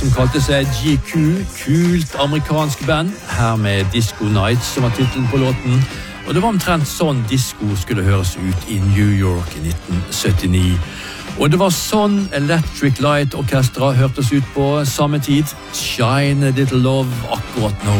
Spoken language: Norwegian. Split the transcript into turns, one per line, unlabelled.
som kalte seg GQ, kult amerikansk band, her med Disco Nights som var titelen på låten. Og det var omtrent sånn disco skulle høres ut i New York i 1979. Og det var sånn Electric Light Orchestra hørtes ut på samme tid. Shine a little love akkurat nå.